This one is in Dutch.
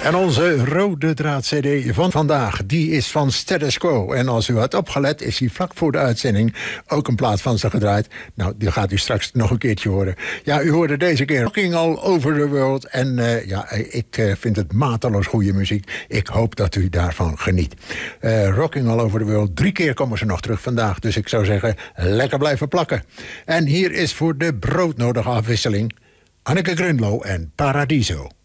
En onze rode draad CD van vandaag, die is van Status Quo. En als u had opgelet, is hij vlak voor de uitzending ook een plaat van ze gedraaid. Nou, die gaat u straks nog een keertje horen. Ja, u hoorde deze keer Rocking All Over the World. En ik vind het mateloos goede muziek. Ik hoop dat u daarvan geniet. Rocking All Over the World, 3 keer komen ze nog terug vandaag. Dus ik zou zeggen, lekker blijven plakken. En hier is voor de broodnodige afwisseling Anneke Grunlo en Paradiso.